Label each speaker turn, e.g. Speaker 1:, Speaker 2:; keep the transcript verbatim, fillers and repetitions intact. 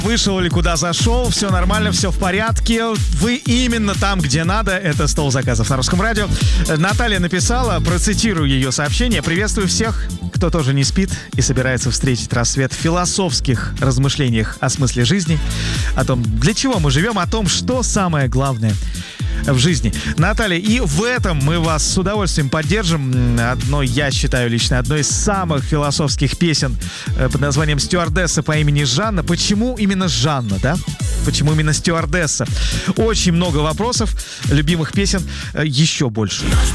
Speaker 1: Вышел или куда зашел, все нормально, все в порядке. Вы именно там, где надо. Это «Стол заказов» на Русском радио. Наталья написала, процитирую ее сообщение. «Приветствую всех, кто тоже не спит и собирается встретить рассвет в философских размышлениях о смысле жизни, о том, для чего мы живем, о том, что самое главное в жизни». Наталья, и в этом мы вас с удовольствием поддержим. Одной, я считаю лично, одной из самых философских песен под названием «Стюардесса» по имени Жанна. Почему именно Жанна, да? Почему именно стюардесса? Очень много вопросов, любимых песен еще больше.